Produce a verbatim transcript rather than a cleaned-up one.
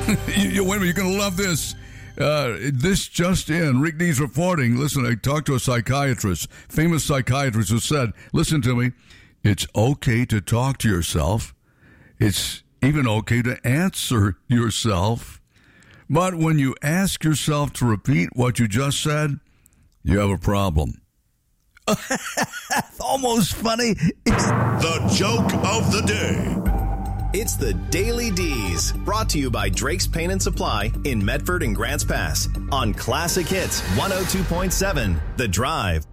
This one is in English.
you, you, wait a minute, you're going to love this. Uh, this just in, Rick Dees reporting. Listen, I talked to a psychiatrist, famous psychiatrist, who said, listen to me, it's okay to talk to yourself. It's even okay to answer yourself. But when you ask yourself to repeat what you just said, you have a problem. Almost funny. The joke of the day. It's the Daily D's, brought to you by Drake's Paint and Supply in Medford and Grants Pass on Classic Hits one oh two point seven, The Drive.